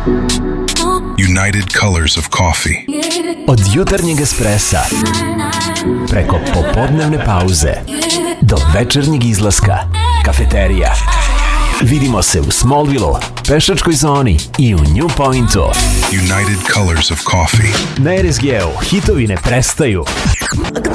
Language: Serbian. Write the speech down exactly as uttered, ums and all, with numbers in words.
United Colors of Coffee. Od jutarnjeg espressa preko popodnevne pauze do večernjeg izlaska, kafeterija. Vidimo se u Smallville-u, pešačkoj zoni i u New Pointu. United Colors of Coffee. Na R S G-u hitovi ne prestaju.